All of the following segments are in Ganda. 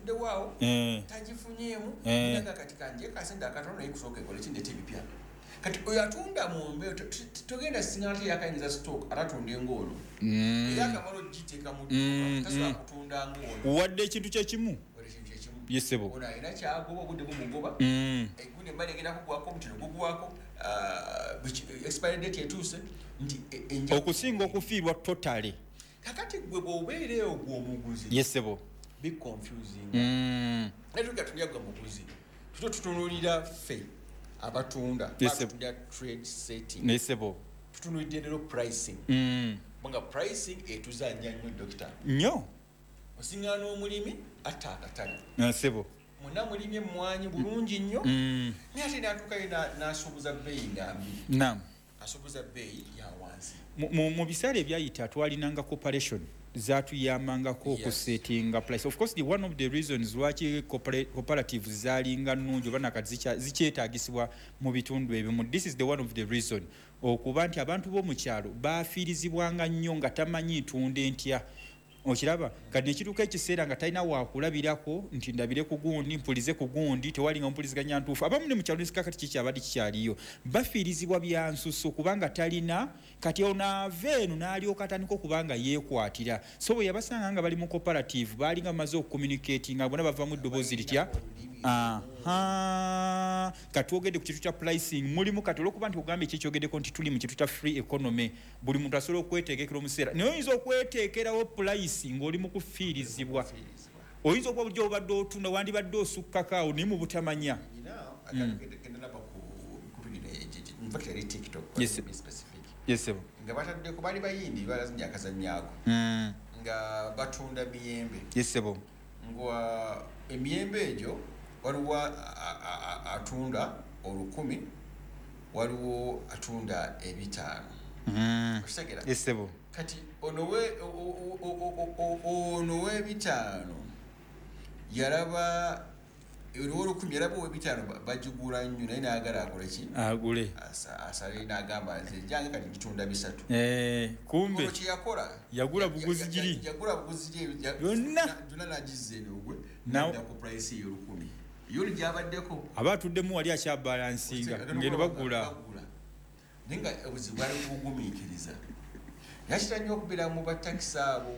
atudde wao tajifunyemu ndaga kati kanje kasenda akatono ekusoke kole kinde tibipya kati oyo atunda mumbe togenda singati yakayinza stock atatunda engolo era kamalo giteka mu taswa kutunda ngolo wadde ekintu kyekimu yesebo ona era kyagoba budde bumugoba egunde mbale genda kugwako mutino gugwako expiry date etuse nti okusinga okufiirwa totally kakati gwe bw'obeere ogwo omuguzi yesebo big confusing netuga tunyaga muguzi tutunulira ffe abatunda batunda trade setting yesebo tutunulidde lero pricing nga pricing etuzanya nnyo doctor nnyo osingana omulimi atakatali yesebo muna mulimi emmwanyi bulungi nnyo naye ate n'atuukayo n'asuubuza bbeeyi ngambi naam asuubuza bbeeyi ya wansi mu biseera ebyayita twalinanga cooperation zatuyambangako okusetinga price. Of course the one of the reasons lwaki cooperatives zalinga nnungi oba nakati zikyetaagisibwa mu bitundu ebimu, this is the one of the reason okuba nti abantu b'omukyalo bafiirizibwanga nnyo nga tamanyi ntunde ntya. Okiraba kati nekituuka ekiseera nga talina waakulabirako nti ndabire ku gundi mpulize ku gundi tewalinga mpuliziganya ntuufu. Abamu ne mu kyalo nesikakati kikyabadde kikyaliyo bafiirizibwa bya nsusso kubanga talina kati onaava eno n'alyoka atandika okubanga yeekwatira. So bwe yabasanga nga bali mu cooperative baalinga bamaze okucommunicatinga bona bava mu ddoboozi litya katwogedde ku kitu kya pricing mulimu kati olwokuba nti ogambye ekikyogeddeko nti tuli mu kitu kya free economy buli muntu asobola okweteekekera omuseera naye oyinza okweteekerawo price ng'oli mu kufiirizibwa. Oyinza okuba bulijjo obadde otunda wandibadde osukkakaawo naye mu butamanya. nga bataddeko bali bayindi balazinya akazanyaako nga batunda miyembe yesebo nga emiyembe egyo waliwo atunda 1000 waliwo atunda 500 okitegera yesebo kati ono w'ebitaano yalaba oluwo 10 yalaba ow'ebitaano bagigula nnyo naye n'agala akole ki agule asale n'agamba nze jange kati gitunda 3 kumbe kyeyakola yagula buguzi giri byonna nagizze ebyogwe nadda ku price eyo 1000 yoli gyabaddeko abaatuddemu wali akyabalansinga ngeno bagula naye nga obuzibu bwali kubugumiikiriza yakita nnyo okubeera mu batakisi abo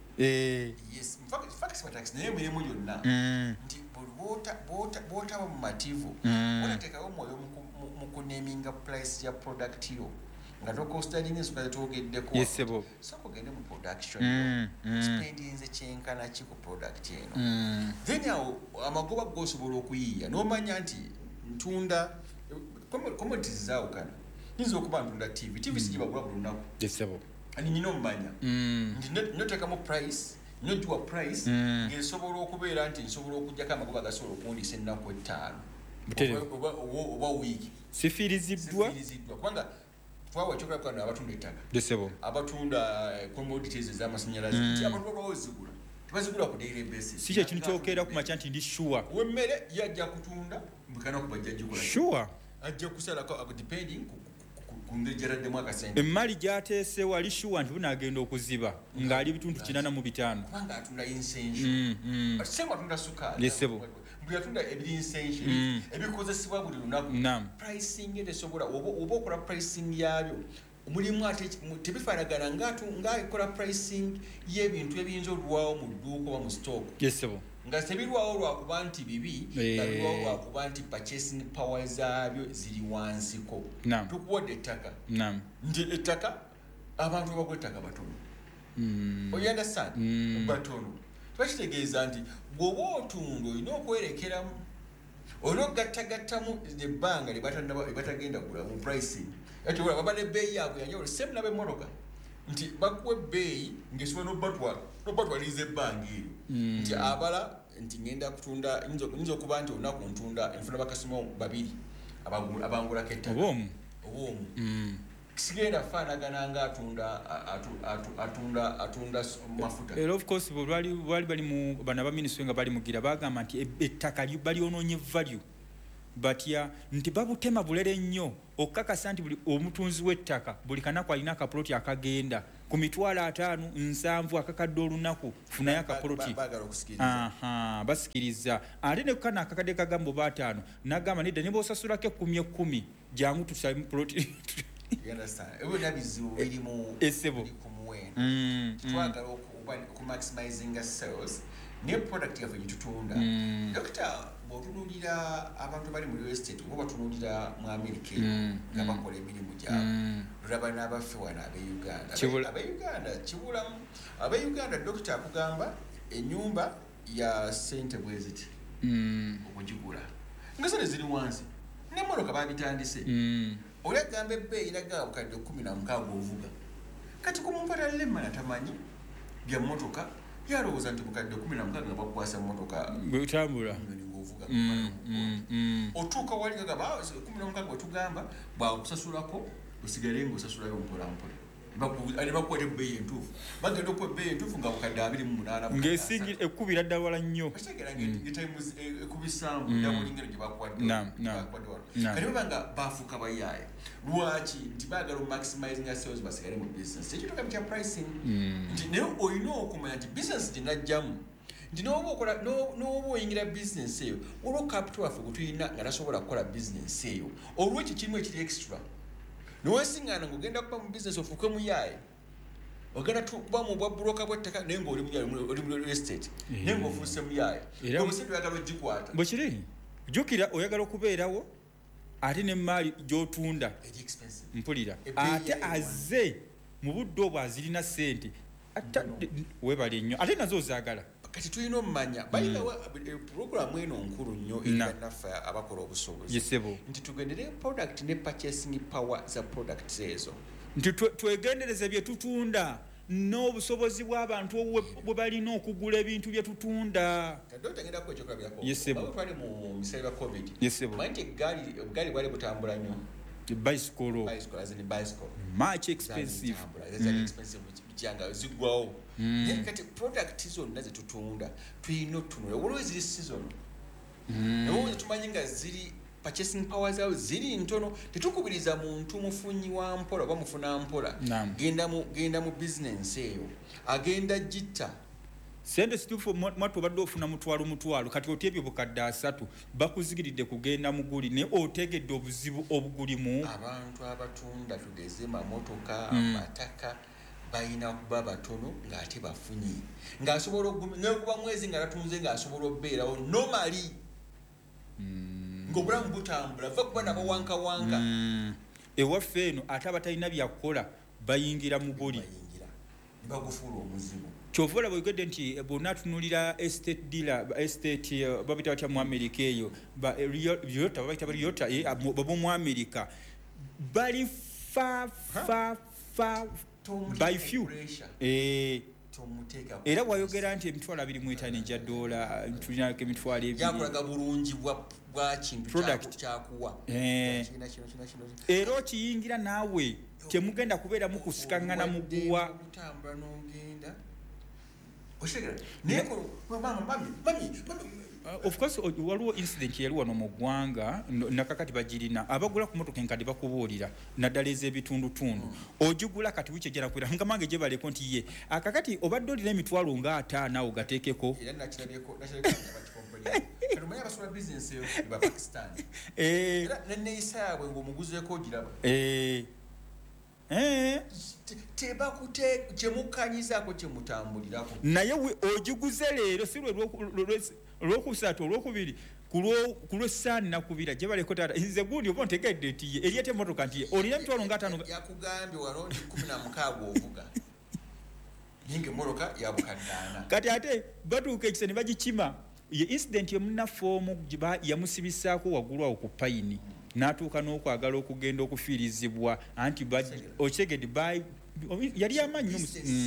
yes fakisi batakisi naye emirimu yonna nti bw'otaba mu mativu onateekawo omwoyo mu kuneminga price ya product yo nga tokostadinga ensuka zetwogeddeko yesebo soko gende mu production spendinze kyenkana ki ku product eno then awo amagoba gosobola okuyiiya n'omanya nti ntunda commodities zaawukana nyinza okuba ntunda tv sigibagula buli lunaku yesebo ani nina omumanya nti noteekamu price nojuwa price ng'esobola okubeera nti nsobola okujjako amagoba gasobola okuwundiisa ennaku 5 oba wiiki sifiiriziddwa kubanga twawa kyokulabukano abatunda ettaka yesebo abatunda commodities ez'amasannyalaze nti abantu babawozigula tebazigula ku daily basis si kyekintu kyokeera ku makya nti ndi sure wemmere yajja kutunda mbukana kubajja gikola sure ajja kusalako depending ku ngeri gyataddemu akasente emmali gy'ateese wali sure nti bunaagenda okuziba ng'ali bitundu 85 kubanga atunda insensio senga atunda sukaali yesebo bwe yatunda ebinsensio ebikozesebwa buli lunaku pricing etesobola oba okola pricing yabyo mulimu ate tebifaanagana ng'akola pricing y'ebintu ebiyinza olwawo mu dduuka oba mu stock yesebo nga tebirwawo lwakuba nti bibi birwawo lwakuba nti purchasing power zaabyo ziri wansiko tukuwadde ettaka nti ettaka abantu abagwa ettaka batono you understand batono twakitegeeza nti bw'oba otunda olina okwerekeramu olina okugattagattamu ebbanga lyebatagenda kugula mu pricing ati olaba baba n'ebbeeyi yaabwe yanjawulo same n'ab'emmotoka nti bakuwa ebbeeyi ng'esobola n'obbatwaliza ebbanga eryo nti abala nti ngenda kutunda nyinza okuba nti olunaku ntunda enfuna bakasoma 2 abangulako ettaka oba omu sigenda faanagana nga atunda mafuta era of course bali bali mu bana ba ministry nga bali mugira bagamba nti ettaka balyonoonye value batya nti babutema bulere nnyo okukakasa nti buli omutunzi w'ettaka buli kanaku alina akaploti akagenda ku mitwalo 5 7 akakadde olunaku funayo akaploti basikiriza ate ne kana akakadde kagamba oba 5 nagamba nedda ne b'osasulako 10 jangu tusamu ploti twagala ku maximizing sales ne product yaffe gitutunda dokita bw'otunuulira abantu bali mu real estate oba batunuulira mu America nga bakola emirimu gyabwe lulaba n'abaffe wano ab'Uganda dokita akugamba ennyumba ya ssente bweziti okugigula nga zone ziri wansi n'emmotoka babitandise oli agamba ebbeeyi nagamba bukadde 16 ovuga kati kumumpata lemana tamanyi bya mmotoka yalowooza nti bukadde 16 nga bakwasa mmotoka bwetambula ng'ovuga otuuka wali gagamba 16 bwetugamba bwakusasulako osigale ng'osasulayo mpolampola bakukwata ebbeeyi entuufu bagenda okuwa ebbeeyi entuufu nga bukadde 28 ng'esingi ekkubira ddala wala nnyo ekubisambu ndabulingero gye bakwadde kati babanga bafuuka bayaaya lwaki nti baagala maximizing sales basigale mu business tekituuka bitya pricing nti naye olina okumanya nti business gyenajjamu nti n'oba oyingira business eyo olwo capital waffe gwe tulina nga tasobola kukola business eyo olwekyo kirimu ekiri extra nowesingana ng'ogenda kuba mu business ofuuke muyaaye ogenda kuba mu bwa broka bw'ettaka naye ng'oli muyaaye oli mu real estate naye ng'ofuuse muyaaye omusente oyagala ogikwata bwe kiri jjukira oyagala okubeerawo ate n'emmaali gy'otunda mpulira ate aze mu budde obwo azirina ssente webale nnyo ate nazo ozaagala kati tulina omumanya balinawo puroguramu eno nkulu nnyo erinaffe abakola obusobozi nti tugendere product ne purchasing power za products ezo nti twegendereze bye tutunda n'obusobozi bw'abantu bwe balina okugula ebintu bye tutunda twali mu misale bya covid manyi nti egaali bwali butambula nnyo bicycle much expensive janga zigwawo naye kati product zonna zetutunda tulina otunula waliwo ziri season nawo tumanyi nga ziri purchasing power zaawo ziri ntono tetukubiriza muntu mufunyi wa mpola oba mufuna mpola genda mu business eyo agenda gitta sente situfu mwatu obadde ofuna mutwalo kati oti ebyo bukadde 3 bakuzigiridde kugenda muguli naye otegedde obuzibu obugulimu abantu abatunda tugeze mamotoka amataka bayina kuba batono ng'ate bafunye ng'asobola okuba mwezi nga tatunze ng'asobola okubeerawo normally ng'obulamu butambula va kuba nabo wankawanka ewaffe eno ate abatalina byakukola bayingira mu buli ne bagufuula omuzibu kyova olaba oyogedde nti bonna atunulira estate dealer estate babita batya mu America eyo Ryota babayita Ryota babo America bali fa by few era bwayogera nti emitwalo 25 ejja dola tulinako emitwalo ebiri yakulaga bulungi bwa kintu kyakuwa era okiyingira naawe temugenda kubeera mukusikangana muguwa kutambula n'ogenda of course waliwo incident yali wano mu ggwanga nakakati bagirina abagula ku motoka enkadde bakubuulira naddala ez'ebitundutundu ogigula kati wikyejjana kwera nga mange gye baleko nti ye akakati obadde olina emitwalo nga 5 awo gateekeko neneeyisa yaabwe ng'omuguzeeko ogiraba kyemukanyizaako kyemutambulirako naye ogiguze leero si olwokusatu olwokubiri ku lwessaani nakubira gye baleko taata nze gundi oba ontegedde nti ye eryete emotoka nti ye olina emitwalo nga 5 yakugambye wano nti 16 ovuga yinga emotoka yabukaddaana kati ate batuuka ekisa ne bagikima ye incident emunafoomu yamusibisaako waggulu awo ku payini n'atuuka n'okwagala okugenda okufiirizibwa anti okyegedde yali amanyi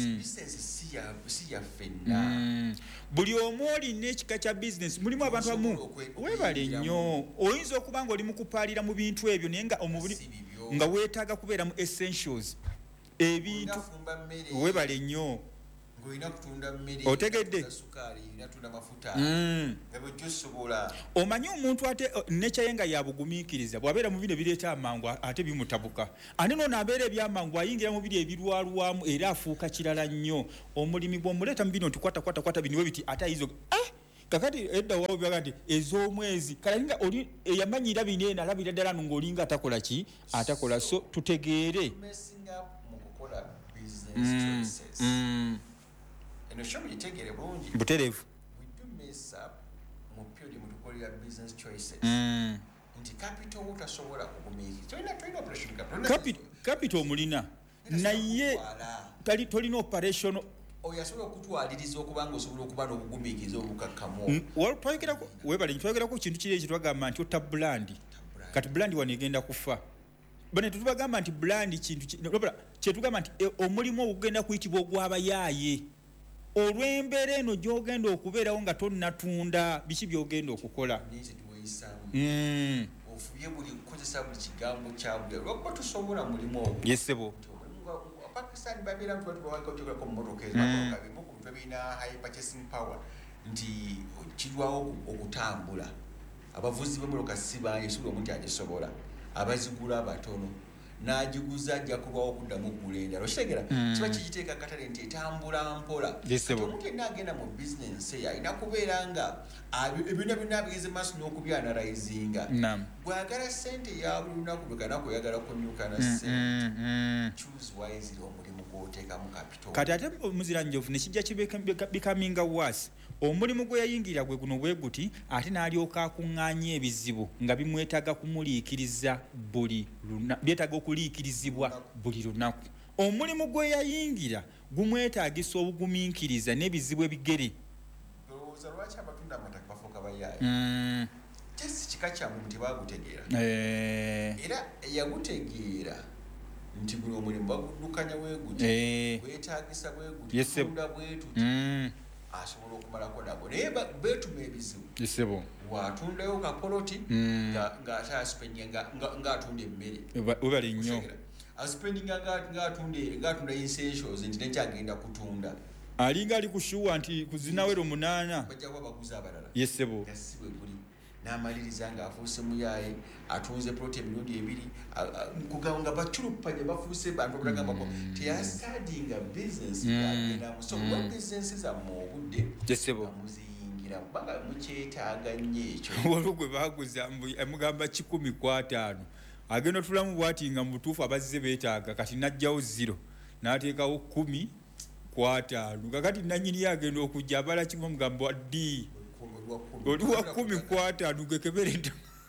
buli omu olina ekika kya bizinesi mulimu abantu bamu weebale nnyo oyinza okuba nga oli mu kupaalira mu bintu ebyo naye nga omubiri nga weetaaga kubeera mu essentials ebintu weebale nnyo ngoina kutunda mmere otegedde sukali inatunda mafuta ngabo josobola omanyi omuntu ate nature nga yabugumiikiriza bwabeera mu bino bireeta amangu ate bimutabuka ate nno nabeera ebyamangu ayingira mu biri ebirwalwamu era afuuka kirala nnyo omulimi bw'omuleeta mu bino nti kwata biniwe biti ate ayizo kakati edda wawo byaga nti ez'omwezi kalalinga oli eyamanyira bineena alabira ddala ng'olinga atakola ki atakola so tutegeere butereevu capital omulina naye tolina operation oyasobola okutwaliriza okubanga osobola okuba n'obugumiikiriza obukakkamu twayogerako kintu kiri ekitwagamba nti otta bulandi kati bulandi wano egenda kufa bane tetubagamba nti bulandi kintu kyetugamba nti omulimu ogugenda kuyitibwa ogw'abayaaye olw'embeera eno gy'ogenda okubeerawo nga tonnatunda biki by'ogenda okukola ofubye buli kukozesa buli kigambo kya buli lwakuba tusobola mulimu ogwo yesebo Pakistan babeera nti batu bawaka okyogera ko mmotoka ezibakoka bimu ku bintu ebirina high purchasing power nti kirwawo okutambula abavuzi b'emmotoka si bangi esobola omuntu agisobola abazigula abatono n'agiguza ajja kulwawo okuddamu oggula endala okitegera kiba kigiteeka katale nti etambula mpola omuntu yenna agenda mu bizinensi eyo alina kubeera nga ebyonna byonna bigeze maaso n'okubyanarayizinga bw'ayagala ssente ya buli lunaku bwe kanaku oyagala kunyuka na ssente choose wisely omulimu gw'oteekamu capital kati ate omuziranjovu ne kijja bikaminga worse omulimu gwe yayingira gwe guno bwe guti ate n'alyoka akuŋŋaanya ebizibu nga bimwetaaga kumuliikiriza buli lunaku byetaaga okuliikirizibwa buli lunaku omulimu gwe yayingira gumwetaagisa obugumiikiriza n'ebizibu ebigere olowooza lwaki abatunda amataka bafuuka bayaayo kyesi kika kyamu nti baagutegeera era yagutegeera nti buli omulimu baguddukanya bweguti bwetaagisa bweguti tunda bwetuti asobola okumalako nabo naye beetuma ebizibu waatundayo kapoloti ng'ate aspendinga ng'atunda emmere webali nnyo aspendinga ng'atunda essentials nti nekyagenda kutunda alinga ali kushuwa nti kuzinawero 8 bajja kuba baguzi abalala yesebo yasibwe guli n'amaliriza ng'afuuse muyaaye atunze poloti emirundi 2 kuganga baculupanye bafuuse bantu okulagambako teyastadinga bizinesi yagendamu so wa bizinesi zammwe obudde amuziyingira kubanga mukyetaaga nnyo ekyo waliwo gwe baguza mugamba 10 agenda otulamu bwati nga mu butuufu abazze beetaaga kati najjawo 0 n'ateekawo 10 kakati nannyini agenda okujja abala kimu mugamba wa ddi oliwa 10 gekebere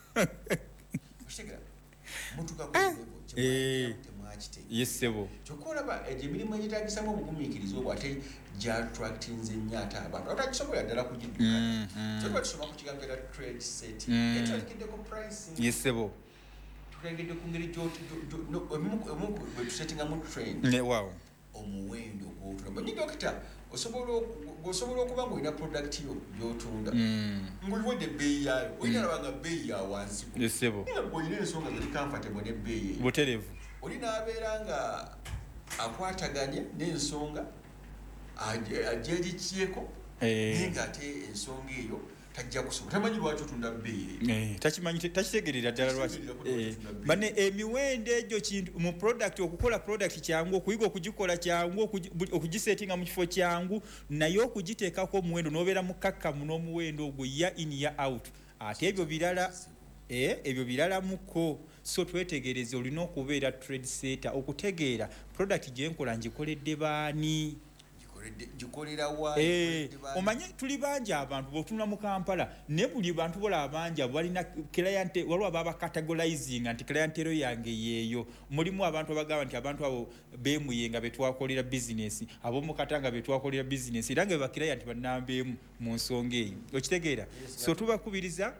yesebo kyokolaba emirimu egitaagisamu obugumiikiriza obwo ate gyattractinze nnyo ate abantu atakisobola ddala kugiddukana kyoba tusoma ku kigambo era trade set etwalikiddeko pricing yesebo tutegedde ku ngeri emu bwe tusetingamu trend omuwendo gw'otunda nyi dokita osobola okuba ng'olina product yo gy'otunda ng'oliwadde ebbeeyi yaayo olina labanga bbeeyi ya wansi nga bw'olina ensonga ziri comfortable n'ebbeeyi eyo butereevu oli n'abeera nga akwataganye n'ensonga agyerikyeko naye ng'ate ensonga eyo tajja kusobola tamanyi lwaki otunda bbeeyi takitegerera ddala lwaki bane emiwendo egyo kintu mu product okukola product kyangu okuyiga okugikola kyangu okugisetinga mu kifo kyangu naye okugiteekako omuwendo n'obeera mukakkamu n'omuwendo ogwo ya in ya out ate ebyo birala muko so twetegereze olina okubeera trade setter okutegeera product gyenkola ngikoledde baani omanye tuli bangi abantu botuna mu Kampala ne buli bantu bola abanja balina client waliwo ababa categorizing nti clientele yange yeeyo mulimu abantu abagamba nti abantu abo beemuyenga betwakolera business abo mu Katanga betwakolera business era nga ba client banambeemu mu nsonga eyo okitegeera so tubakubiriza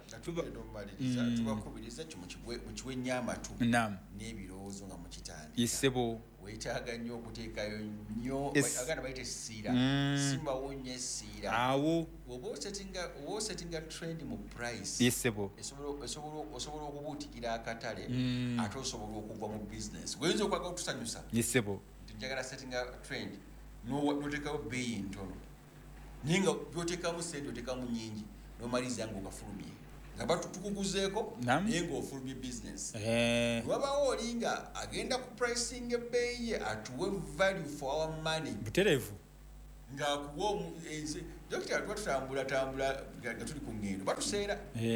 mu kiwe nyamatu n'ebirowoozo nga mu kitandi yesebo weetaaga nnyo okuteekayo nnyo aganda bayite essira simbawo nnyo essira awo oba osettinga trend mu price yesebo osobola okubuutikira akatale ate osobola okuva mu business weyinza okwaga otusanyusa yesebo nti njagala settinga trend n'otekawo bbeeyi ntono naye nga byotekamu sente otekamu nyingi nomaliza nga okafulumye nga batukuguzeeko naye ng'ofulumye business. Wabawo oli nga agenda ku pricing ebbeeyi ye atuwe value for our money butereevu ng'akuwa dokita twatutambula nga tuli ku ngendo batuseera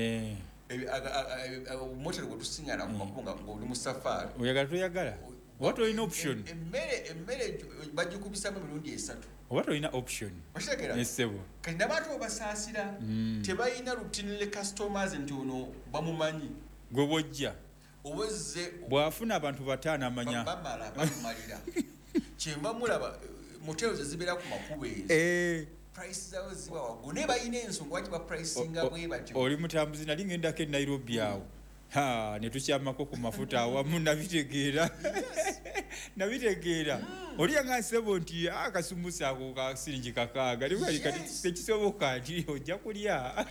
motero gwe tusiŋŋana ku makubo ng'oli mu safaari oyagala toyagala oba tolina option emmere bagikubisamu emirundi 3 oba tolina option esebo kati nabantu obasaasira tebalina routinely customers nti ono bamumanyi gwe bwojja obwezze bw'afuna abantu 5 amanya bamumalira kyemba mulaba motero ze zibeera ku makubo ezo price zawo ziba waggulu naye balina ensonga lwaki bapricinga bwe batyo. Oli mutambuzi nali ngendako e Nairobi awo ne tukyamako ku mafuta awamu nabitegeera oli yanga nsebo nti akasumbusa ako ka siringi 6 kati tekisoboka nti ojja kulya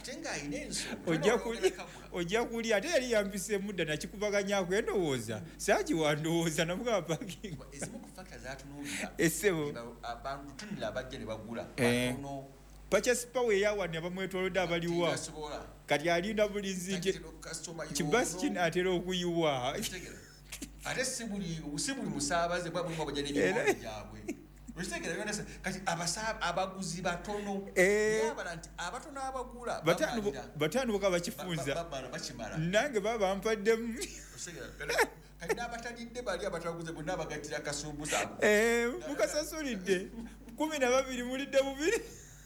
ojja kulya ate yali yambise mudda nakikubaganyako endowooza saaki wandowooza namuga parking ezimu ku factor zatunuulira esebo abantu tunira abajja ne bagula Purchase power yawane abamwetolodde abaliwa kati alinda bulinzi nti kibasi kino atera okuyiwa ate sibuli musaabaze bwabwe mwabajja n'emikono gyabwe okitegera byonna kati abaguzi batono yabala nti abatono abagula batano boka bakifunza nange baba bampaddemu kati n'abatalidde bali abataguze bonna abagattira akasumbusa mukasasulidde 12 mulidde 2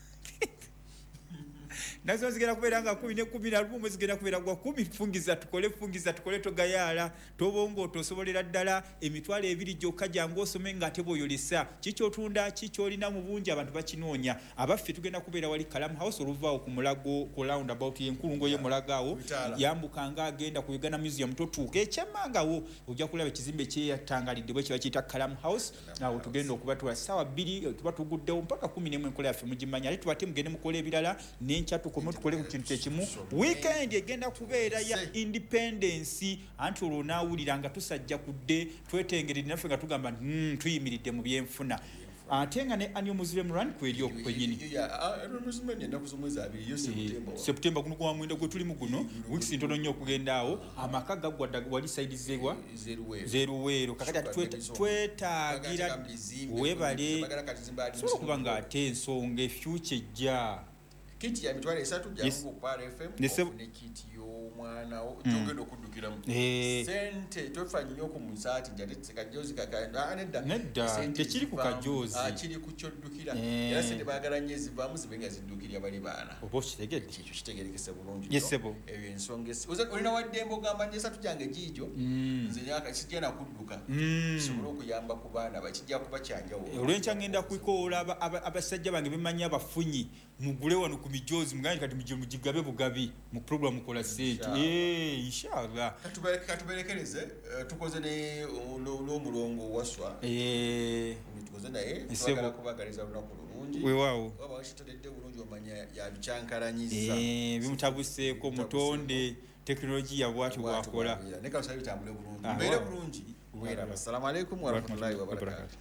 nazo zigenda kubeera nga 10 ne 11 zigenda kubeera gwa 10 fungiza tukole togayala tobongo tosobolera ddala emitwalo 2 gyokka jangu osome nga teboyolesa kikyotunda kikyolina mu bungi abantu bakinoonya abaffe tugenda kubeera wali Kalamu House oluvaawo ku mulago ku round about yenkulungo ye mulagaawo yambukanga agenda ku Uganda Museum totuuka ekyamangawo ojja kulaba ekizimbe kyeyatangalidde bwe kiba kiyita Kalamu House awo tugenda okubatula ssaawa 2 tuba tuguddewo mpaka 11 enkola yaffe mugimanya ate tubate mugende mukole ebirala n'enkyatu tukole ku kintu ekimu weekend egenda kubeera ya independence anti olwo naawulira nga tusajja kudde twetengeredde naffe nga tugamba tuyimiridde mu byenfuna ate nga ne annual museum run kweri okwenyini September guno kwa mwenda gwe tulimu guno weeks ntono nnyo okugenda awo amaka gaggwadda wali side zewa zeruwero kakati twetaagira webale so okuba nga ate ensonga future ejja kiti ya mitwale 3 jangu kwa FM ne kiti y'omwana jogendo okuddukiramu sente tofa nnyo ku musati njate kajozi kakanda nedda tekiri ku kajozi kiri ku kyoddukira era sente baagala nnyo zivaamu zibenga ziddukirya bali baana obo kitegedde ekyo kitegerekese bulungi yesebo ebyo ensonga olina waddembo gamba nje 3 jange jijo nze nyaka kijja kudduka sobola okuyamba ku baana bakijja kuba kyanjawo olwencha ngenda kwikoola abasajja bange bemanya abafunyi mugule wano ku mijozi muganje kati mugigabe bugabi mu program kola sente inshallah katuberekereze tukoze ne mulongo waswa tukoze naye twagala kubagaliza lunaku lulungi wewawo waba washitodde bulungi omanya ya bichankalanyiza bimutabuseeko mutonde teknologiya bwati bwakola neka usabi tambule bulungi mbere bulungi wera assalamu alaykum wa rahmatullahi wa barakatuh.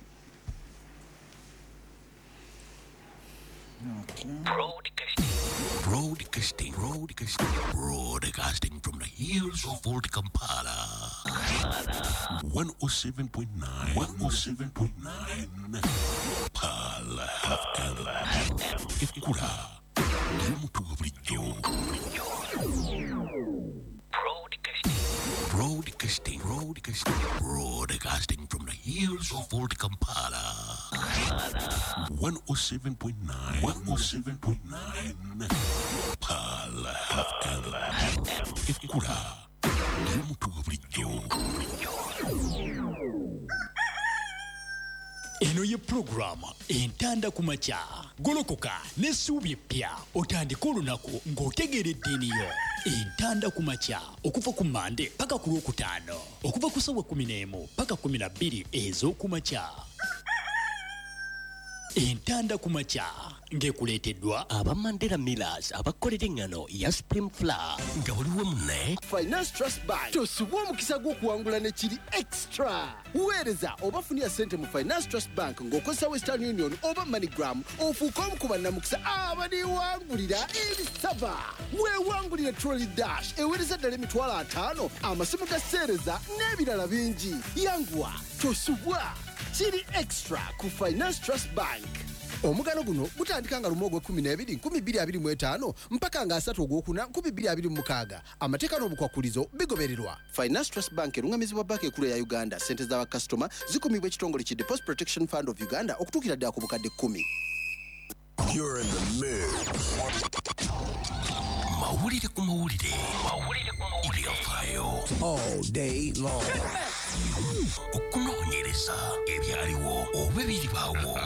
Broadcasting from the hills of Old Kampala. 107.9 Pala FM. Broadcasting from the hills of Old Kampala. 107.9 Pala FM. Eno ye programa entanda kumacha golokoka n'essuubi eppya otandika olunaku ng'otegeeredde eniyo entanda kumacha okuva ku Mande paka ku Lwokutaano okuva ku ssaawa 11 paka 12 ez'okumacha. entanda ku makya ng'ekuleeteddwa aba Mandela Millers abakolera engano ya Supreme Flour nga waliwo munne Finance Trust Bank tosubwa omukisa gw'okuwangula ne kiri extra weereza oba funia ssente mu Finance Trust Bank ng'okozesa Western Union oba MoneyGram ofuuka omu ku bannamukisa abaliwangulira ebisava weewangulire Trolley Dash eweereza ddala $5,000 amasimu ga sseereza n'ebirala bingi yanguwa tosubwa kiri extra ku Finance Trust Bank. Omugano guno gutandika nga lumo ogw'e12 2025 mpaka nga 3 ogwokuna 2026. Amateeka n'obukwakulizo bigobererwa. Finance Trust Bank erungamizibwa banka ekkulu ya Uganda. Ssente z'abakasitoma zikumibwa ekitongole ki Deposit Protection Fund of Uganda okutuukira ddala ku bukadde 10. You're in the mix. Mawulire ku mawulire ebyafaayo all day long okunoonyereza ebyaliwo oba ebiribaawo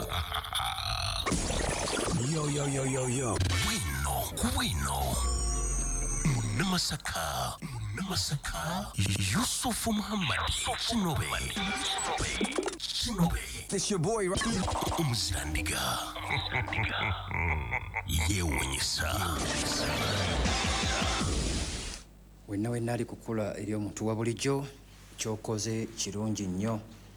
yo kubwino Munnamasaka Yusufu Muhammad Kinobe It's your boy Omuzirandiga yeewuunyisa wenna nali kukula eri omuntu wa bulijjo kyokoze kirungi nnyo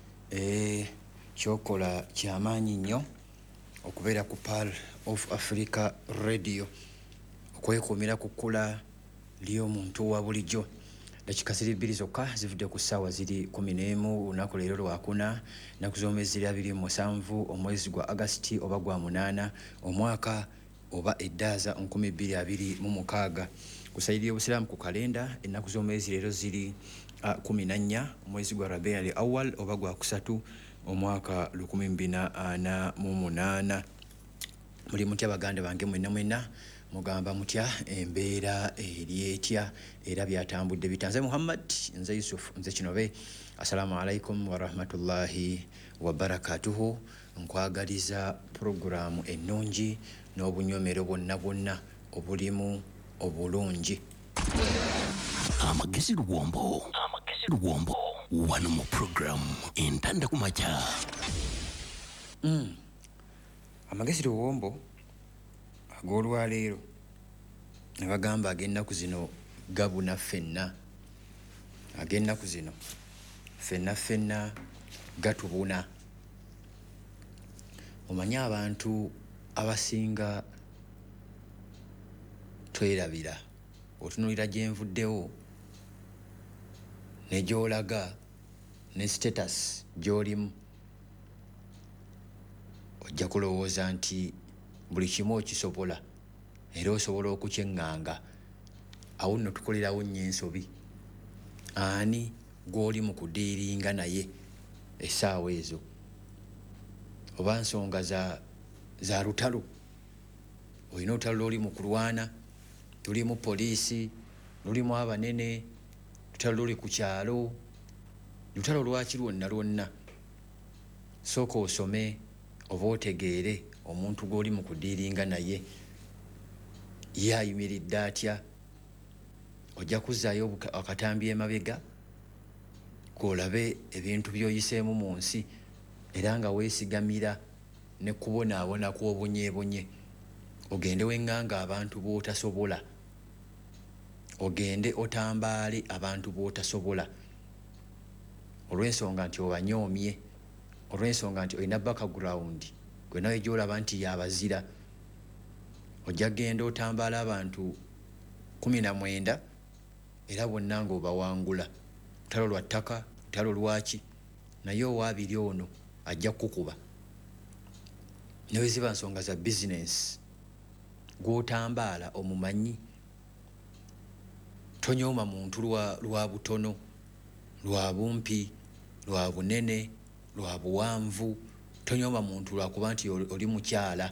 kyokola kyamaanyi nnyo okubeera ku Pearl of Africa Radio okwekuumira kukula ly'omuntu wa bulijjo dakika 2 zokka zivudde ku ssaawa ziri 11 olunaku leero lwakuna ennaku z'omwezi 27 omwezi gwa August oba gwa 8 omwaka oba eddaaza 2026 ku sayidi y'obusiraamu ku kalenda ennaku z'omwezi leero ziri 14 omwezi gwa Rabiul Awwal oba gwa 3 omwaka 2048 muli mutya baganda bange mwenna mugamba mutya embeera eryetya era byatambudde bitanze Muhammad nze Yusuf nze Kinobe assalamu alaikum wa rahmatullahi wa barakatuhu nkwagaliza programu ennungi n'obunyomero bwonna obulimu obulungi amagezi luwombo wano mu programu entanda ku makya amagezi luwombo ag'olwaleero ne bagamba ag'ennaku zino gabuna ffenna ag'ennaku zino ffenna gatubuna omanyi abantu abasinga twerabira otunulira gye nvuddewo ne gy'olaga ne status gy'olimu ojja kulowooza nti buli kimu okisobola era osobola okukyeŋŋanga awo nno tukolerawo nnyo ensobi ani gw'oli mu kudiiringa naye essaawa ezo oba nsonga za lutalo olina olutalo lwoli mu kulwana lulimu poliisi lulimu abanene lutalo luli ku kyalo lutalo lwaki lwonna sooka osome oba otegeere omuntu gw'oli mu kudiiringa naye ye ayimiridde atya ojja kuzzaayo akatambi emabega gw'olabe ebintu by'oyiseemu mu nsi era nga weesigamira ne kubonaabona kw'obunyeebonye ogende weŋŋanga abantu b'otasobola ogende otambaale abantu b'otasobola olw'ensonga nti obanyoomye olw'ensonga nti olina background gwe nawe gy'olaba nti yabazira ojja genda otambaala abantu 19 era bonna ng'obawangula lutalo lwa ttaka lutalo lwaki naye owaabiri ono ajja kukuba ne bwe ziba nsonga za bizinensi gw'otambaala omumanyi tonyooma muntu lwa butono lwa bumpi lwa bunene lwa buwanvu tonyooma muntu lwakuba nti oli mukyala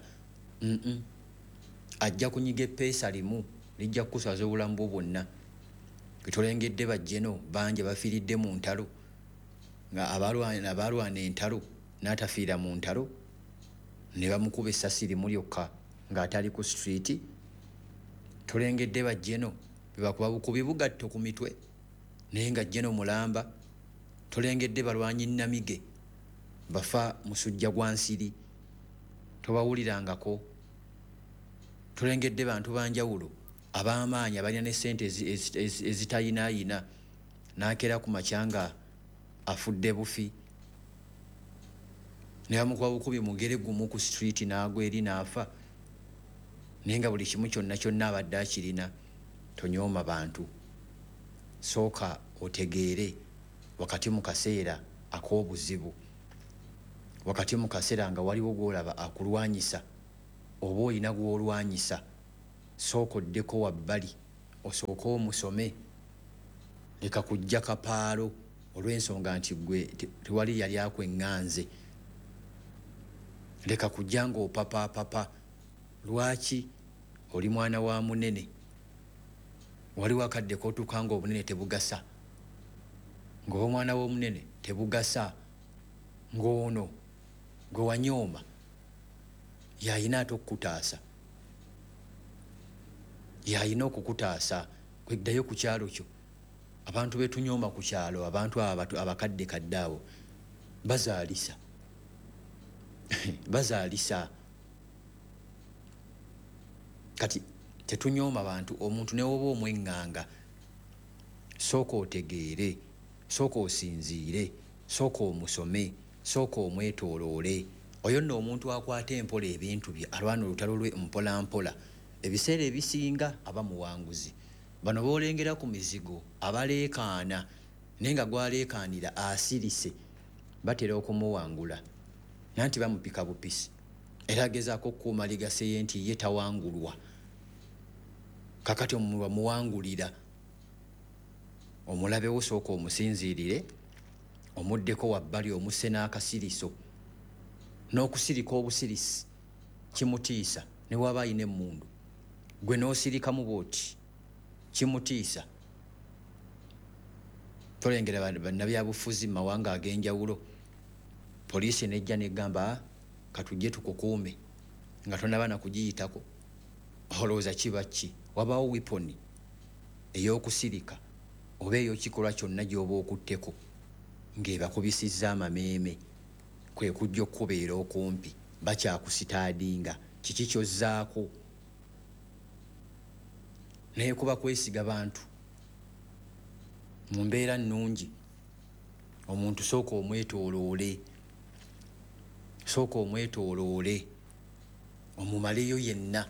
ajja kunyiga eppeesa limu lijja kukusaza obulamu bwo bwonna getolengedde bajjeno bangi bafiiridde mu ntalo nga abalwana entalo n'atafiira mu ntalo ne bamukuba essasi limu lyokka ng'atali ku streeti tolengedde bajjeno bebakuba bukubi bugatto ku mitwe naye nga jjeno mulamba tolengedde balwanyi nnamige bafa musujja gwa nsiri tobawulirangako tulengedde bantu banjawulo ab'amaanyi abalina ne ssente ezitayinaayina n'akeera ku makyanga afudde bufi ne bamukuba bukubi mugere gumu ku street n'agwa eri n'afa naye nga buli kimu kyonna kyonna abadde akirina. Tonyooma bantu, sooka otegeere wakati mu kaseera ak'obuzibu, wakati mu kaseera nga waliwo gw'olaba akulwanyisa oba olina gw'olwanyisa, sooka oddeko wabbali osooke omusome. Leka kujja kapaalo olw'ensonga nti gwe tewali yali akweŋŋanze. Leka kujja ng'opapaapapa. Lwaki? Oli mwana wa munene, wali wakadde k'otuuka ng'obunene tebugasa, ng'oba omwana w'omunene tebugasa, ng'ono gwe wanyooma y'ayina ate okukutaasa, y'ayina okukutaasa. Kweddayo ku kyalo kyo. Abantu betunyooma ku kyalo, abantu abakadde kadde abo bazaalisa bazaalisa. Kati tetunyooma bantu. Omuntu ne woba omweŋŋanga, sooka otegeere, sooka osinziire, sooka omusome, sooka omwetooloole. Oyo nno omuntu akwata empola ebintu bye, alwana olutalo lwe mpolampola. Ebiseera ebisinga aba muwanguzi. Bano boolengera ku mizigo abaleekaana naye nga gwaleekaanira asirise, batera okumuwangula nanti bamupika bupisi. Era agezaako okukuuma ligase ye nti ye tawangulwa. Kakati omuntu amuwangulira, omulabewo sooka omusinziirire, omuddeko wabbali omusse n'akasiriso. N'okusirika obusirisi kimutiisa ne waba ayina emmundu. Gwe n'osirikamu bw'oti kimutiisa. Tolengera bannabyabufuzi mu mawanga ag'enjawulo, poliisi nejja negamba katujje tukukuume nga tonaba na kugiyitako. Olowooza kiba ki? Wabaawo wiponi ey'okusirika oba ey'okikolwa kyonna gy'oba okutteko ng'ebakubisizza amameeme, kwe kujja okubeera okumpi bakyakusitaadinga. Kiki kyozzaako? Naye kuba kwesiga bantu mu mbeera nnungi. Omuntu sooka omwetooloole, sooka omwetooloole, omumaleyo yenna.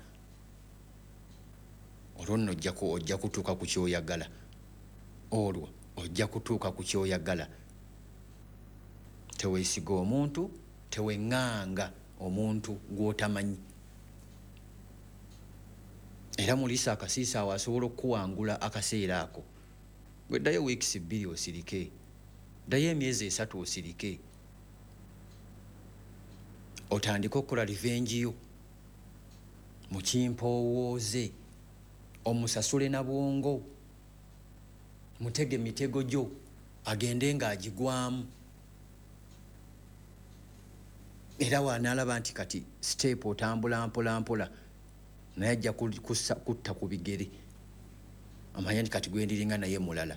Olwo nno ojja kutuuka ku kyoyagala. Olwo ojja kutuuka ku kyoyagala. Teweesiga omuntu, teweŋŋanga omuntu gw'otamanyi. Era mulisa akasiisa awo asobola okukuwangula akaseera ako. Gwe ddayo wiikisi 2 osirike, ddayo emyezi 3 osirike, otandike okukola revenge yo mu kimpowooze. Omusasule na bwongo, mutege mitego gyo agende ng'agigwamu. Era waanaalaba nti kati step otambula mpola naye ajja kutta ku bigere, amanya nti kati gwendiringa naye mulala.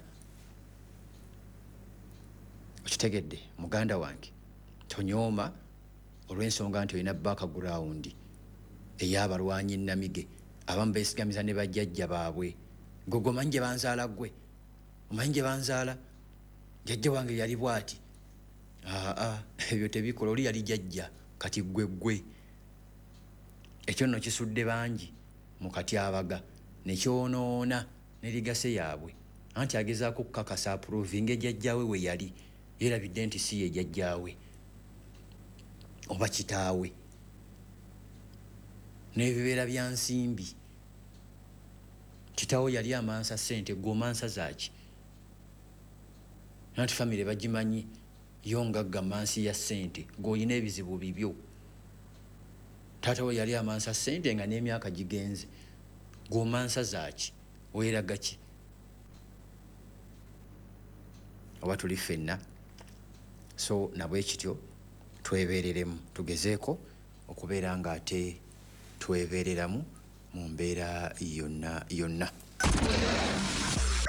Okitegedde muganda wange? Tonyooma olw'ensonga nti olina background ey'abalwanyi nnamige. Abamu beesigamiza ne bajjajja baabwe. Gwe omanyi gye banzaala gwe? Omanyi gye banzaala? Jjajja wange yali bw'ati. Ebyo tebikola. Oli yali jjajja, kati ggwe. Ekyo nno kisudde bangi mu katyabaga ne kyonoona ne ligase yaabwe. Anti agezaako okukakasa approving jjajjaawe we yali, yeerabidde nti si ye jjajjaawe oba kitaawe. N'ebibeera bya nsimbi. Kitaawe yali amansa ssente, gwe omansa zaaki? Nanti famire bagimanyi yo ngagga mansi ya ssente, gweolina ebizibu bibyo. Taata we yali amansa ssente nga n'emyaka gigenze, gwe omansa zaaki? Weeraga ki? Oba tuli ffenna? So nabwe kityo twebeereremu, tugezeeko okubeera nga ate twebeereramu mu mbeera yonna.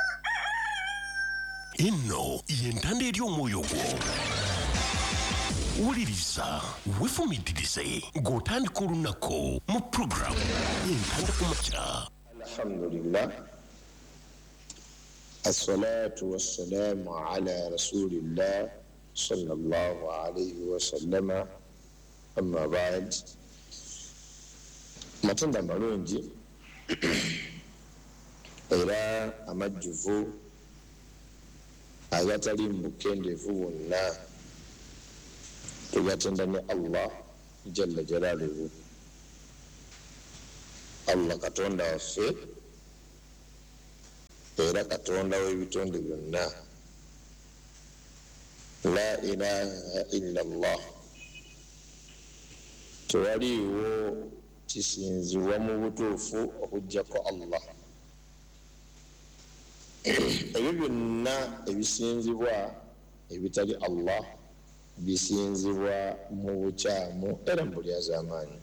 Enno y'entanda eri omwoyo gwo. wuliriza wefumitirize ng'otandika olunaku mu puroguramu entanda ku makya. Alhamdulillah, assalatu wassalamu ala rasulillah sallallahu alayhi wa sallama, amma ba'd. Matenda malungi era amajjuvu agatali mubukendeevu bwonna tugatenda ne Allah jalla jalaaluhu. Allah katonda waffe era katonda w'ebitonde byonna. La ilaha illa Allah, tewaliiwo kisinzibwa mu butuufu okuggyako Allah. Ebyo byonna ebisinzibwa ebitali Allah bisinzibwa mu bukyamu era mu bulyazaamaanyi.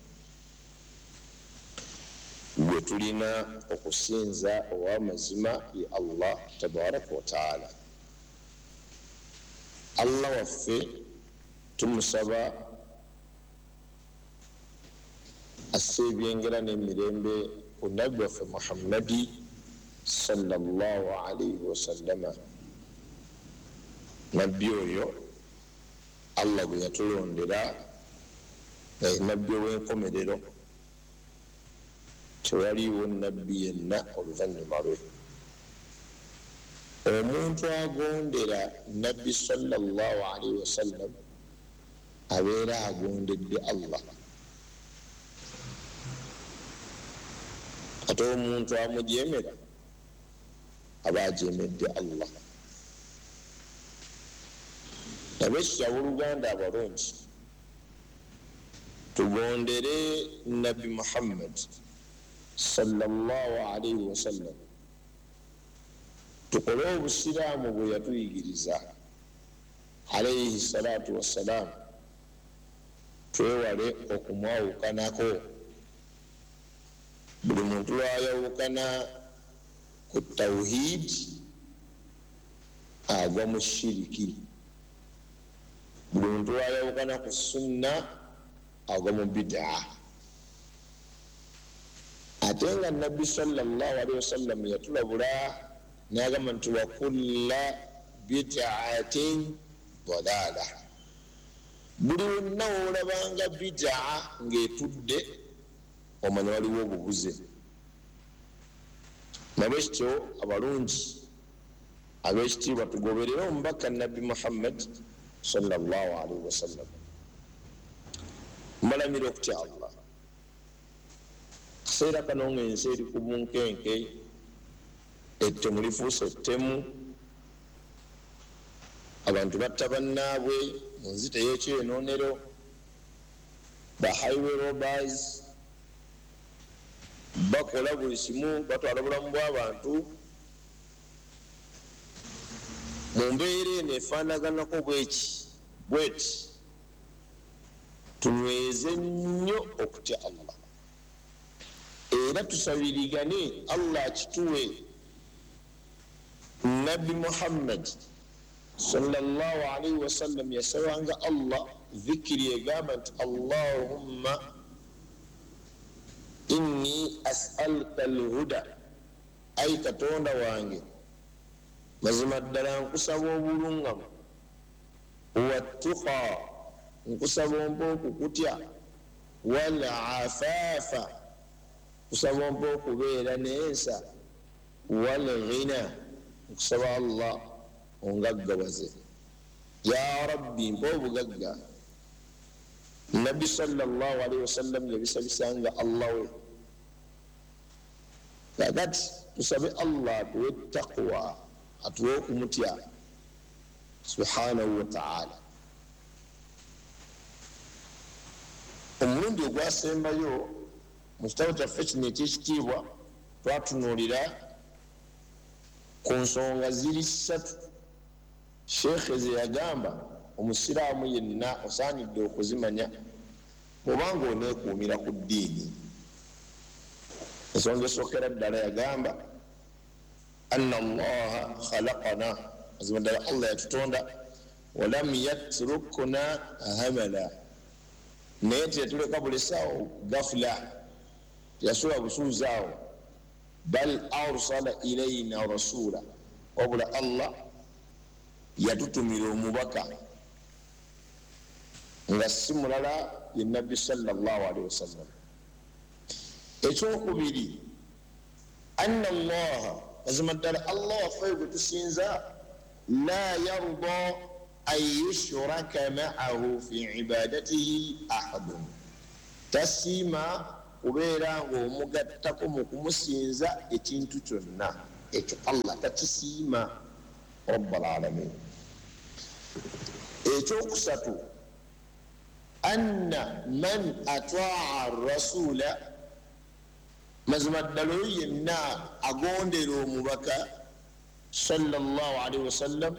Gwe tulina okusinza ow'amazima ye Allah tabaraka wa taala. Allah waffe tumusaba asse ebyengera n'emirembe ku nabbi waffe Muhammadi sallallahu alayhi wa sallama. Nabbi oyo Allah gwe yatulondera nabbi ow'enkomerero, tewaliiwo nabbi yenna oluvannyuma lwe. Omuntu agondera nabbi sallallahu alayhi wa sallam abeera agondedde Allah. Ate omuntu amujeemera aba ajeemedde Allah. Ab'ekitya abooluganda abalungi, tugondere nabbi Muhammad sallallahu alayhi wa sallam, tukole obusiraamu bwe yatuyigiriza alayhi salatu wassalam, twewale okumwawukanako. Buli muntu lwayawukana ku tawhid agwa mu shiriki, buli muntu lwayawukana ku sunna agwa mu bid'a. Ate nga nabbi sallallahu alayhi wasallam yatulabula n'agamba nti wa kulla bid'atin dalaala, buli wonna woolabanga bid'a ng'etudde omanya waliwo obubuze. Nabwekityo abalungi ab'ekitiibwa tugoberere omubaka nabbi Muhammad sallallahu alayhi wasallam. Mbalamira okutya Allah. Kiseera kano ng'ensi eri ku bunkenke, ettemu lifuuse ettemu, abantu batta bannaabwe mu nzita y'ekyenoonero, ba highway robbers bakola buli kimu, batwala bulamu bw'abantu mu mbeera eno efaanaganako bweti. Tunyweze nnyo okutya Allah era tusabirigane Allah akituwe. Nabbi Muhammad sallallahu alayhi wa sallam yasabanga Allah dhikiri egamba nti Allahumma inni as'aluka alhuda, ayi katonda wange mazima ddala nkusaba obulungamu, wattuqa nkusaba ompa okukutya, wal afaafa nkusaba ompa okubeera n'ensa, wal ghina nkusaba Allah ongaggawaze. Ya rabbi mpa obugagga. Nabbi sallallahu alayhi wasallam yabisabisanga Allah we. Kakati tusabe Allah atuwe taqwa, atuwe okumutya subhanahu wa ta'ala. Omulundi ogwasembayo mu kitabo kyaffe kino ekyekitiibwa twatunuulira ku nsonga ziri 3 sheekhe ze yagamba omusiraamu yenna osaanidde okuzimanya bw'obanga oneekuumira ku ddiini. Ensonga esookera ddala yagamba anna allaha khalaqana, mazima ddala Allah yatutonda walam yatrukna hamala naye teyatuleka bulesawo gafula teyasula busuuzaawo bal arsala ilaina rasula wabula allah yatutumira omubaka nga si mulala ye nabbi sallallahu alaihi wasallam. Ekyokubiri, anna allaha mazima ddala allah waffe gwe tusinza la yarda an yushraka ma'ahu fi ibadatihi ahadun, tasiima kubeera ng'omugattako mu kumusinza ekintu kyonna, ekyo allah takisiima rabbal alamin. Ekyokusatu, anna man ataa rasula, mazima ddala oyo yenna agondera omubaka sallallahu alaihi wasallam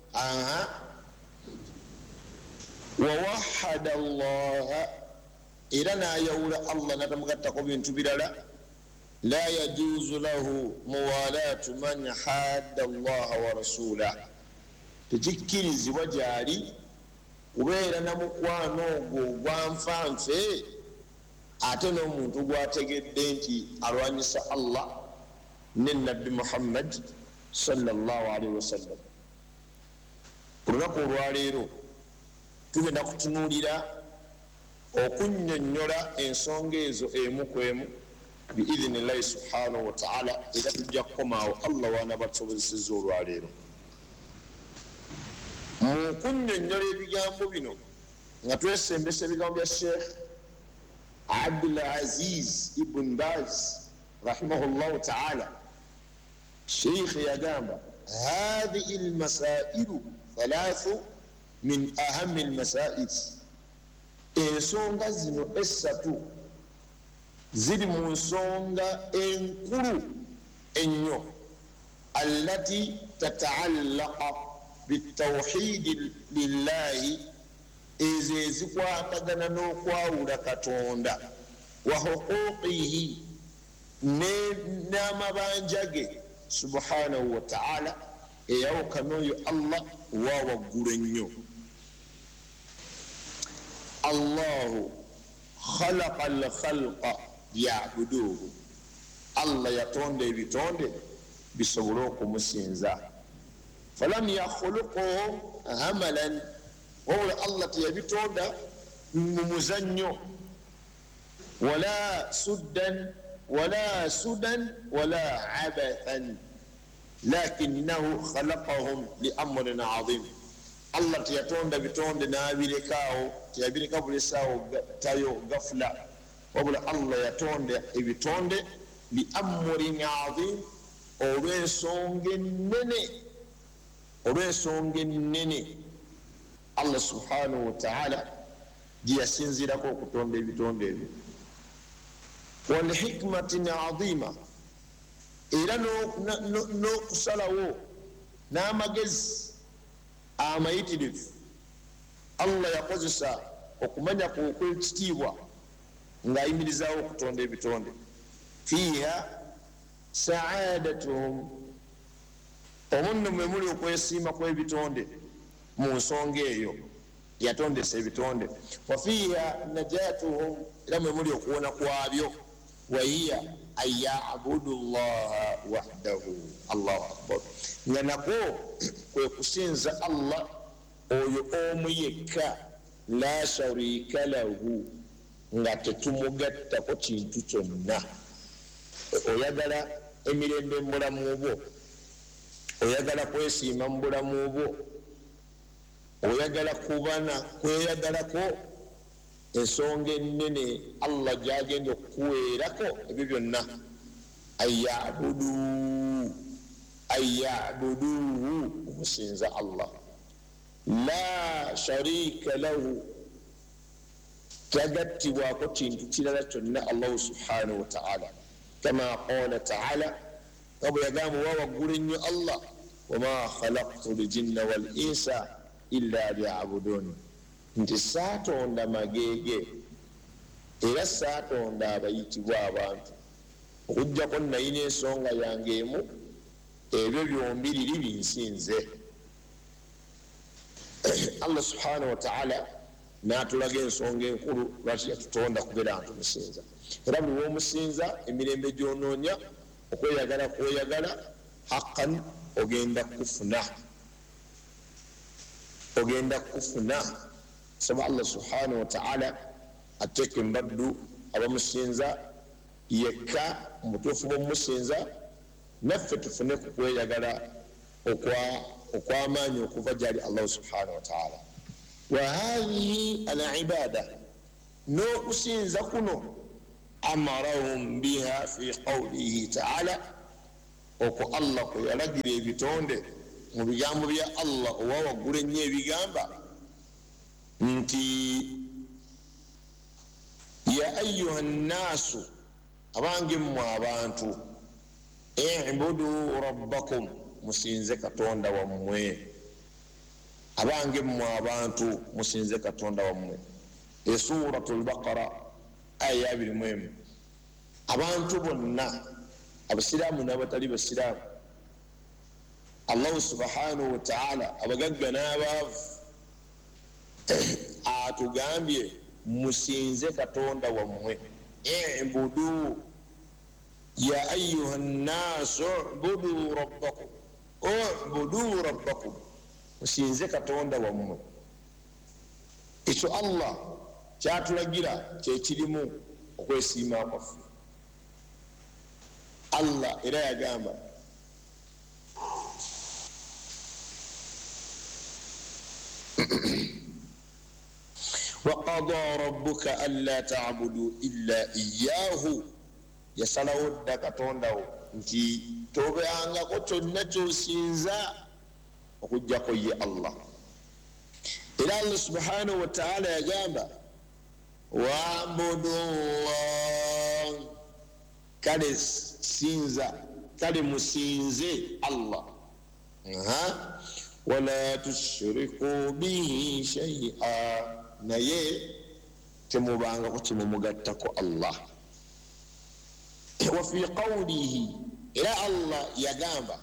wawahada allaha, era nayawula allah natamugattako bintu birala, la yajuzu lahu muwalatu man hadda allaha wa rasulah, tekikkirizibwa gyali kubeera na mukwano ogwo gwanfanfe ate n'omuntu gwategedde nti alwanyisa allah ne nabbi muhammad sallallahu alaihi wasallam. Ku lunaku olwaleero tugenda kutunuulira okunnyonnyola ensonga ezo emu ku emu biidhinillahi subhanahu wa ta'ala, era tujja kukomaawo allah waanaba tusobozesezza olwaleero. Mu kunnyonnyola ebigambo bino nga twesembesa ebigambo bya sheikh Abdul Aziz ibn Baz rahimahullahu ta'ala, sheikh yagamba hadhihi almasailu thalathu min ahami almasail, ensonga zino essatu ziri mu nsonga enkulu ennyo allati tataallaqa bitawhidi lillahi, ezo ezikwatagana n'okwawula katonda, wa huquqihi, n'amabanja ge subhanahu wa ta'ala, eyawukana oyo allah wa waggulu ennyo. allahu khalaqa alkhalqa yabuduhu, allah yatonda ebitonde bisobole okumusinza. falam yakhuluquhum hamalan, wabula allah teyabitonda mu muzannyo, wala suddan wala abathan, lakinahu khalaqahum li amrin azim. allah teyatonda bitonde n'abirekaawo, teyabireka bulesaawo tayo gafula, wabula allah yatonda ebitonde li amrin azim, olw'ensonga ennene allah subhanahu wa ta'ala gye yasinzirako okutonda ebitonde ebyo. walhikmatin azima, era n'okusalawo n'amagezi amayitirivu allah yakozesa okumanya kw'ekitiibwa ng'ayimirizaawo okutonda ebitonde. fiiha saadatuhum, omunno mwe muli okwesiima kw'ebitonde mu nsonga eyo yatondesa ebitonde. wa fiiha najatuhum, era mwe muli okuwona kwabyo. wahiya an yabudu llaha wahdahu, allahu akbar, nga nakwo kwe kusinza allah oyo omu yekka, la sharika lahu, nga tetumugattako kintu kyonna. oyagala emirembe mu bulamu bwo, oyagala kwesiima mu bulamu bwo, oyagala kubana kweyagalako, ensonga ennene allah gyagenda okukuweerako ebyo byonna, ayabuduhu, okusinza allah. la sharika lahu, tagattibwako kintu kirala kyonna allahu subhanahu wa ta'ala, kama qala ta'ala, nga bwe yagamba wa waggulu ennyo allah, wama khalaqtu ljinna wal insa illa liyabudun, nti saatonda magege era saatonda abayitibwa abantu okujjako nayina ensonga yange emu, ebyo byombi liri binsinze. Allah subhanahu wa ta'ala n'atulaga ensonga enkulu lwaki yatutonda kubeera nga tumusinza, era buli womusinza emirembe gyonoonya okweyagala kweyagala haqqan ogenda kufuna. Saba Allah subhanahu wa ta'ala ateeka embaddu abamusinza yekka mutuufu bw'omusinza, naffe tufune ku kweyagala okw'amaanyi okuva gyali Allah subhanahu wa ta'ala. Wa hadhihi al-ibada, n'okusinza kuno amarahum biha fi qawlihi ta'ala, okwo Allah kwe yalagira ebitonde mu bigambo bya Allah owa waggulu ennyo ebigamba nti ya ayuha nnaasu, abange mmwe abantu, ibudu rabbakum, musinze katonda wammwe. Abange mmwe abantu, musinze katonda wammwe. Suratul Baqara aya 21. Abantu bonna, abasiraamu n'abatali basiraamu, Allah subhanahu wa ta'ala abagagga n'abaavu atugambye musinze katonda wammwe. Ibudu ya ayuha nnaasu ubudu rabbakum, musinze katonda wammwe. Ekyo Allah kyatulagira kyekirimu okwesiima kwaffe. Allah era yagamba وقضى ربك ألا تعبدوا إلا إياه, yasalawo dda katondawo nti tobeangako kyonna kyosinza okujjako ye Allah. Era Allah subhanahu wa ta'ala yagamba wa'budullah, kale sinza, kale musinze Allah, wala tushriku bihi shay'a, naye temubangako kimumugattako Allah. Wa fi qawlihi, era Allah yagamba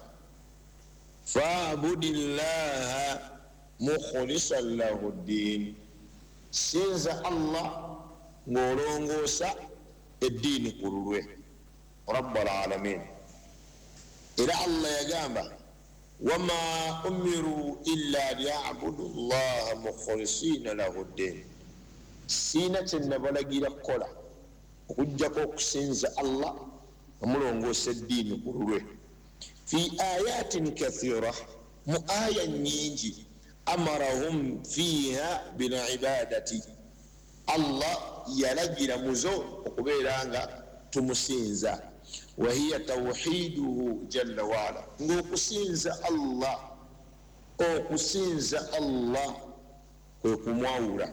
fa'budillaha mukhlisan lahu ddin, sinza Allah ng'olongoosa eddiini ku lulwe, rabbal alamin. Era Allah yagamba wama umiru illa liya'budu llaha mukhlisina lahu ddin, siina kyenabalagira kukola okujjako okusinza Allah omulongoosa eddiini ku lulwe. Fi ayatin kathira, mu aya nyingi, amarahum fiha bilibadati, Allah yalagira muzo okubeera nga tumusinza. Wahiya tawhiduhu jalla waala, ng'okusinza Allah, okusinza Allah kwe kumwawula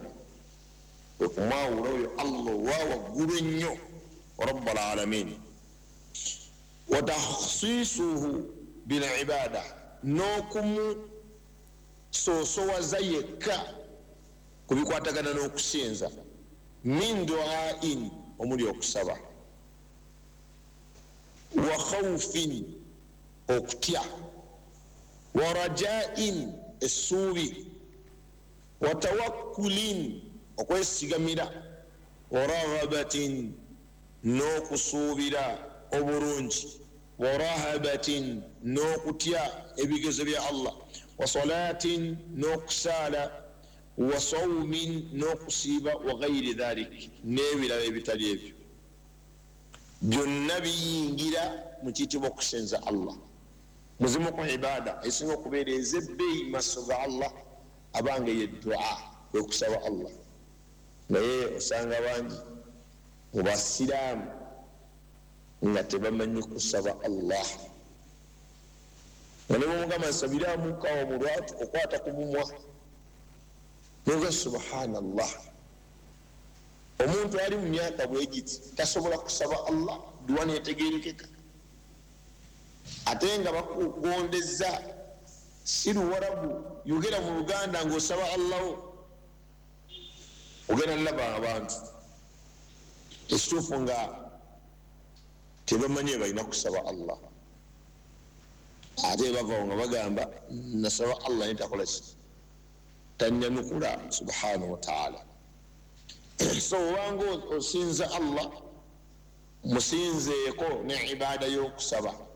oyo Allah wa waggulu ennyo rabbal alamin. Wa takhsisuhu bil ibada, n'okumusoosowaza yekka ku bikwatagana n'okusinza. Min du'ain, omuli okusaba, wa khawfin, okutya, wa rajain, essuubi, wa tawakkulin, okwesigamira, wa raghabatin, n'okusuubira obulungi, wa rahabatin, n'okutya ebigezo bya Allah, wa salatin, n'okusaala, wa sawmin, n'okusiiba, wa ghairi dhalik, n'ebirala ebitali ebyo. Byonna biyingira mu kiyitibwa okusinza Allah. Muzimu ku ibada esinga okubeera ez'ebbeeyi maaso ga Allah abanga ye dua, kwe kusaba Allah. Naye osanga bangi mu basiraamu nga tebamanyi kusaba Allah. Nga ne bwomugamba nsabiraamu kawa mu lwatu okwata ku mumwa noga subhanallah. Omuntu ali mu myaka bwegiti tasobola kusaba Allah duwa netegerekeka, ate nga bakugondeza si Luwarabu, yogera mu Luganda ng'osaba Allahu, ogenda nlaba abantu ekituufu nga tebamanyi balina kusaba Allah, ate bavawo nga bagamba nasaba Allah netakola ki. tanyanukula subhanahu wa ta'ala. So wango osinza Allah musinzeeko ne ibada y'okusaba